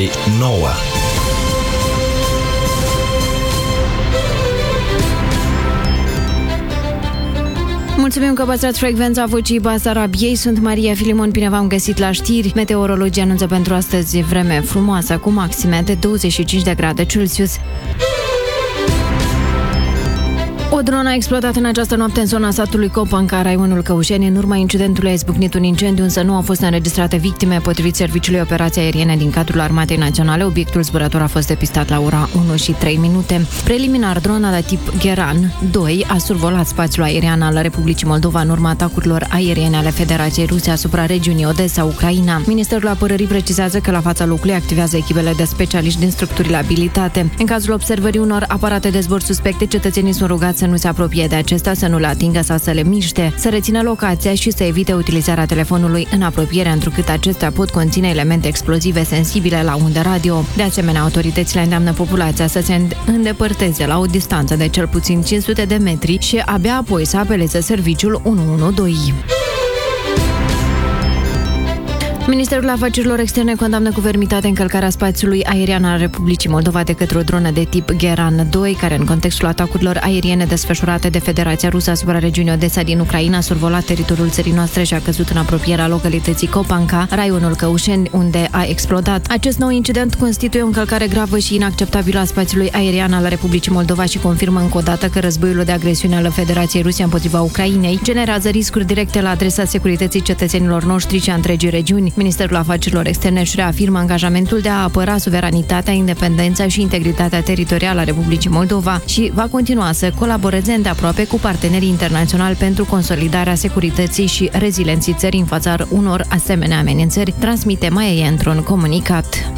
9. Mulțumim că păstrați frecvența Vocii Basarabiei. Sunt Maria Filimon, bine v-am găsit la știri. Meteorologii anunță pentru astăzi vreme frumoasă cu maxime de 25 de grade Celsius. O dronă a explodat în această noapte în zona satului Copanca, raionul Căușeni. În urma incidentului a izbucnit un incendiu, însă nu au fost înregistrate victime. Potrivit Serviciului Operații Aeriene din cadrul Armatei Naționale, obiectul zburător a fost depistat la ora 1 și 3 minute. Preliminar, drona de tip Gheran 2 a survolat spațiul aerian al Republicii Moldova în urma atacurilor aeriene ale Federației Ruse asupra regiunii Odessa, Ucraina. Ministerul Apărării precizează că la fața locului activează echipele de specialiști din structurile abilitate. În cazul observării unor aparate de zbor suspecte, cetățenii sunt rugați să nu se apropie de acesta, să nu le atingă sau să le miște, să rețină locația și să evite utilizarea telefonului în apropiere, întrucât acestea pot conține elemente explozive sensibile la undă radio. De asemenea, autoritățile îndeamnă populația să se îndepărteze la o distanță de cel puțin 500 de metri și abia apoi să apeleze serviciul 112. Ministerul Afacerilor Externe condamnă cu fermitate încălcarea spațiului aerian al Republicii Moldova de către o dronă de tip Gheran 2, care în contextul atacurilor aeriene desfășurate de Federația Rusă asupra regiunii Odessa din Ucraina a survolat teritoriul țării noastre și a căzut în apropierea localității Copanca, raionul Căușeni, unde a explodat. Acest nou incident constituie o încălcare gravă și inacceptabilă a spațiului aerian al Republicii Moldova și confirmă încă o dată că războiul de agresiune al Federației Rusie împotriva Ucrainei generează riscuri directe la adresa securității cetățenilor noștri și a întregii regiuni. Ministerul Afacerilor Externe își reafirmă angajamentul de a apăra suveranitatea, independența și integritatea teritorială a Republicii Moldova și va continua să colaboreze îndeaproape cu partenerii internaționali pentru consolidarea securității și rezilienței țării în fața unor asemenea amenințări, transmite Maia într-un comunicat.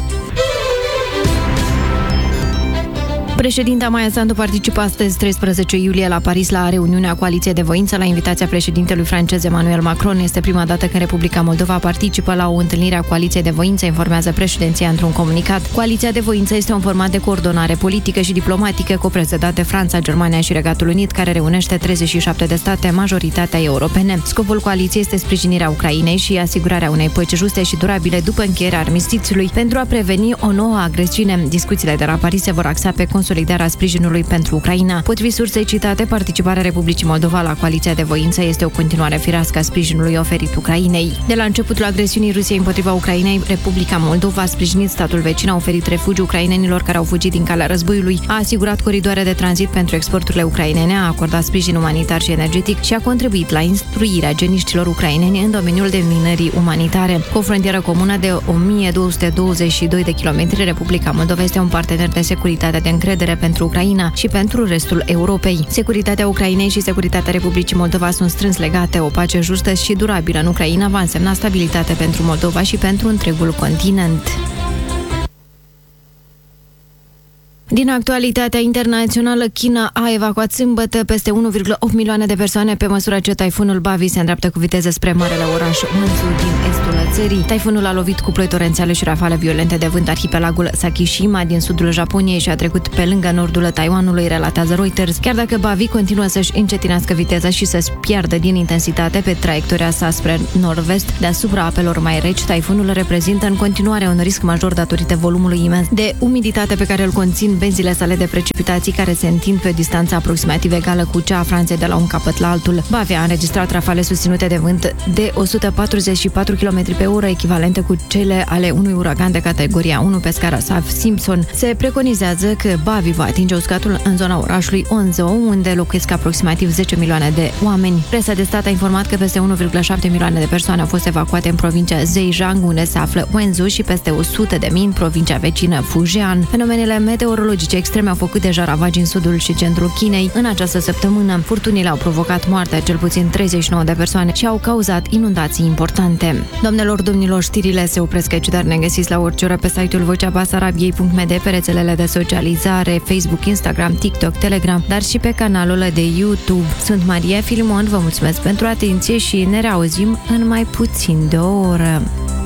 Președinta Maia Sandu participă astăzi, 13 iulie, la Paris la reuniunea Coaliției de Voință la invitația președintelui francez Emmanuel Macron. Este prima dată când Republica Moldova participă la o întâlnire a Coaliției de Voință, informează președinția într-un comunicat. Coaliția de Voință este un format de coordonare politică și diplomatică coprezedat de Franța, Germania și Regatul Unit, care reunește 37 de state, majoritatea europene. Scopul coaliției este sprijinirea Ucrainei și asigurarea unei păci juste și durabile după încheierea armistițiului pentru a preveni o nouă agresiune. Discuțiile de la Paris se vor axa pe consolidarea sprijinului pentru Ucraina. Potrivit sursei citate, participarea Republicii Moldova la Coaliția de Voință este o continuare firească a sprijinului oferit Ucrainei. De la începutul agresiunii Rusiei împotriva Ucrainei, Republica Moldova a sprijinit statul vecin, a oferit refugiu ucrainenilor care au fugit din calea războiului, a asigurat coridoare de tranzit pentru exporturile ucrainene, a acordat sprijin umanitar și energetic și a contribuit la instruirea geniștilor ucraineni în domeniul deminerării umanitare. Cu o frontieră comună de 1222 de kilometri, Republica Moldova este un partener de securitate de încredere pentru Ucraina și pentru restul Europei. Securitatea Ucrainei și securitatea Republicii Moldova sunt strâns legate. O pace justă și durabilă în Ucraina va însemna stabilitate pentru Moldova și pentru întregul continent. Din actualitatea internațională, China a evacuat sâmbătă peste 1,8 milioane de persoane pe măsură ce taifunul Bavi se îndreaptă cu viteză spre marele oraș Wenzhou din estul țării. Taifunul a lovit cu ploi torențiale și rafale violente de vânt arhipelagul Sakishima din sudul Japoniei și a trecut pe lângă nordul Taiwanului, relatează Reuters. Chiar dacă Bavi continuă să-și încetinească viteza și să-și piardă din intensitate pe traiectoria sa spre nord-vest, deasupra apelor mai reci, taifunul reprezintă în continuare un risc major datorită volumului imens de umiditate pe care îl conțin benzile sale de precipitații, care se întind pe o distanță aproximativ egală cu cea a Franței de la un capăt la altul. Bavia a înregistrat rafale susținute de vânt de 144 km pe oră, echivalente cu cele ale unui uragan de categoria 1 pe scara Saff-Simpson. Se preconizează că Bavi va atinge uscatul în zona orașului Wenzhou, unde locuiesc aproximativ 10 milioane de oameni. Presa de stat a informat că peste 1,7 milioane de persoane au fost evacuate în provincia Zhejiang, unde se află Wenzhou, și peste 100.000 în provincia vecină Fujian. Fenomenele meteorologice extreme au făcut deja ravagi în sudul și centrul Chinei în această săptămână. Furtunile au provocat moartea cel puțin 39 de persoane și au cauzat inundații importante. Doamnelor, domnilor, știrile se opresc aici, dar ne găsiți la orice oră pe site-ul voceabasarabiei.md, pe rețelele de socializare, Facebook, Instagram, TikTok, Telegram, dar și pe canalul de YouTube. Sunt Maria Filimon, vă mulțumesc pentru atenție și ne reauzim în mai puțin de o oră.